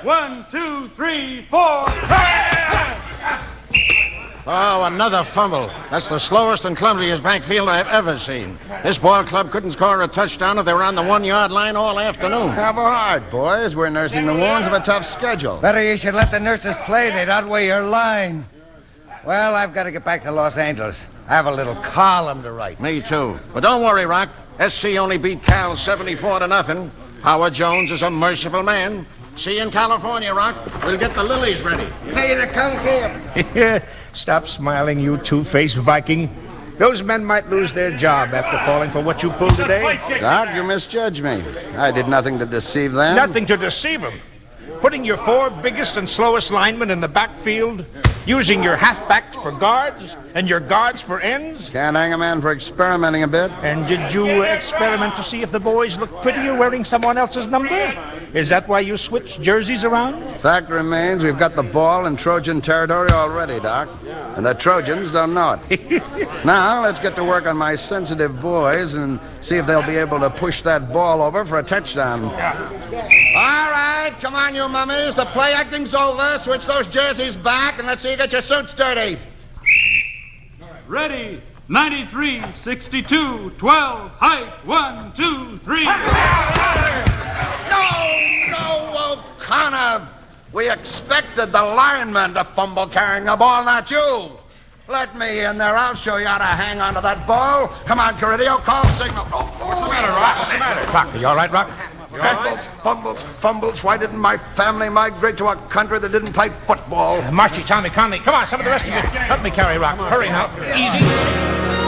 1, 2, 3, 4. Oh, another fumble. That's the slowest and clumsiest backfield I've ever seen. This ball club couldn't score a touchdown if they were on the 1-yard line all afternoon. Have a heart, boys. We're nursing the wounds of a tough schedule. Better you should let the nurses play. They'd outweigh your line. Well, I've got to get back to Los Angeles. I have a little column to write. Me too. But don't worry, Rock. SC only beat Cal 74-0. Howard Jones is a merciful man. See you in California, Rock. We'll get the lilies ready. Hey, the come here. Stop smiling, you two-faced Viking. Those men might lose their job after falling for what you pulled today. Doc, you misjudged me. I did nothing to deceive them. Nothing to deceive them. Putting your 4 biggest and slowest linemen in the backfield, using your halfbacks for guards and your guards for ends. Can't hang a man for experimenting a bit. And did you experiment to see if the boys look prettier wearing someone else's number? Is that why you switched jerseys around? Fact remains, we've got the ball in Trojan territory already, Doc. And the Trojans don't know it. Now, let's get to work on my sensitive boys and see if they'll be able to push that ball over for a touchdown. All right, come on, you mummies. The play acting's over. Switch those jerseys back, and let's see you get your suits dirty. Ready. 93, 62, 12, height, 1, 2, 3. No, O'Connor. We expected the lineman to fumble carrying the ball, not you. Let me in there. I'll show you how to hang on to that ball. Come on, Caridio, call signal. Oh, what's the matter, Rock? What's the matter? Rock, are you all right, Rock? Fumbles. Why didn't my family migrate to a country that didn't play football? Marchie, Tommy, Conley, come on, some of the rest of you. Help me carry Rock. Hurry now. Easy.